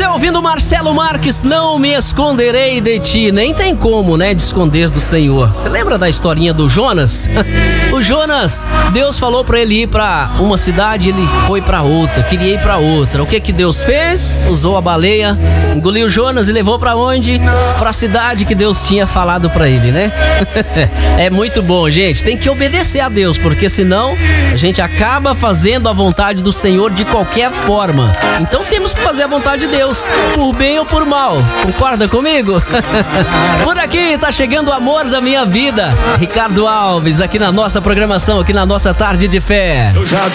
você ouvindo Marcelo Marques, não me esconderei de ti. Nem tem como, né, de esconder do Senhor. Você lembra da historinha do Jonas? O Jonas, Deus falou pra ele ir pra uma cidade, ele foi pra outra, queria ir pra outra. O que Deus fez? Usou a baleia, engoliu Jonas e levou pra onde? Pra cidade que Deus tinha falado pra ele, né? É muito bom, gente. Tem que obedecer a Deus, porque senão a gente acaba fazendo a vontade do Senhor de qualquer forma. Então temos que fazer a vontade de Deus, por bem ou por mal. Concorda comigo? Por aqui tá chegando o amor da minha vida, Ricardo Alves, aqui na nossa programação, aqui na nossa Tarde de Fé.